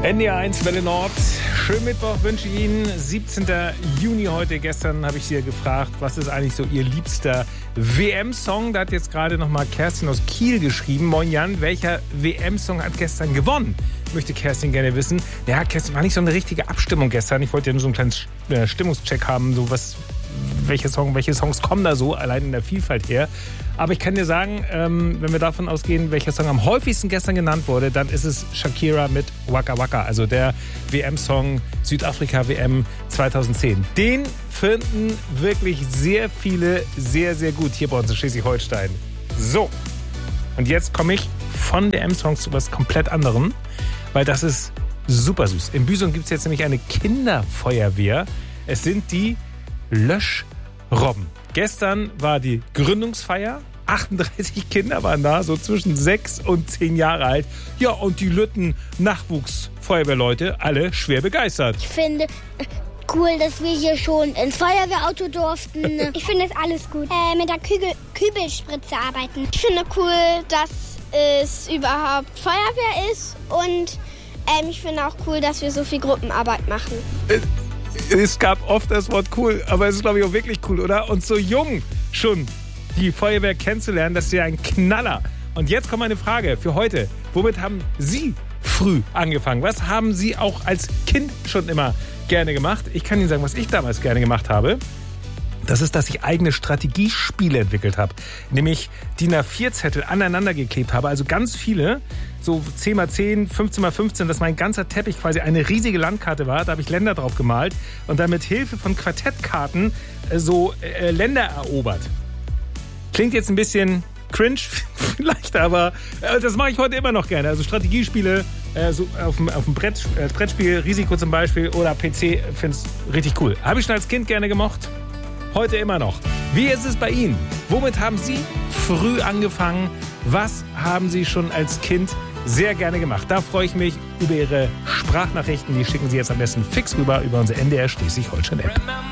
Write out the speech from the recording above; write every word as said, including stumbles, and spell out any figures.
N D R eins Welle Nord. Schönen Mittwoch wünsche ich Ihnen. siebzehnten Juni heute. Gestern habe ich Sie ja gefragt, was ist eigentlich so Ihr liebster W M-Song? Da hat jetzt gerade nochmal Kerstin aus Kiel geschrieben. Moin Jan, welcher W M-Song hat gestern gewonnen? Möchte Kerstin gerne wissen. Ja, Kerstin, war nicht so eine richtige Abstimmung gestern. Ich wollte ja nur so einen kleinen Stimmungscheck haben, so was, welche, Song, welche Songs kommen da so, allein in der Vielfalt her. Aber ich kann dir sagen, ähm, wenn wir davon ausgehen, welcher Song am häufigsten gestern genannt wurde, dann ist es Shakira mit Waka Waka, also der W M-Song Südafrika-W M zweitausendzehn. Den finden wirklich sehr viele sehr, sehr gut hier bei uns in Schleswig-Holstein. So, und jetzt komme ich von W M-Songs zu was komplett anderem, weil das ist super süß. In Büsum gibt es jetzt nämlich eine Kinderfeuerwehr. Es sind die Löschrobben. Gestern war die Gründungsfeier. achtunddreißig Kinder waren da, so zwischen sechs und zehn Jahre alt. Ja, und die Lütten Nachwuchsfeuerwehrleute, alle schwer begeistert. Ich finde cool, dass wir hier schon ins Feuerwehrauto durften. Ich finde es alles gut. Äh, mit der Kügel Kübelspritze arbeiten. Ich finde cool, dass es überhaupt Feuerwehr ist. Und ähm, ich finde auch cool, dass wir so viel Gruppenarbeit machen. Äh, Es gab oft das Wort cool, aber es ist, glaube ich, auch wirklich cool, oder? Und so jung schon die Feuerwehr kennenzulernen, das ist ja ein Knaller. Und jetzt kommt meine Frage für heute. Womit haben Sie früh angefangen? Was haben Sie auch als Kind schon immer gerne gemacht? Ich kann Ihnen sagen, was ich damals gerne gemacht habe. Das ist, dass ich eigene Strategiespiele entwickelt habe. Nämlich D I N A vier Zettel aneinander geklebt habe. Also ganz viele, so zehn mal zehn, fünfzehn mal fünfzehn, dass mein ganzer Teppich quasi eine riesige Landkarte war. Da habe ich Länder drauf gemalt und dann mit Hilfe von Quartettkarten äh, so äh, Länder erobert. Klingt jetzt ein bisschen cringe vielleicht, aber äh, das mache ich heute immer noch gerne. Also Strategiespiele, äh, so auf dem, auf dem Brett, äh, Brettspiel, Risiko zum Beispiel oder P C, finde es richtig cool. Habe ich schon als Kind gerne gemocht. Heute immer noch. Wie ist es bei Ihnen? Womit haben Sie früh angefangen? Was haben Sie schon als Kind sehr gerne gemacht? Da freue ich mich über Ihre Sprachnachrichten. Die schicken Sie jetzt am besten fix rüber über unsere N D R Schleswig-Holstein-App.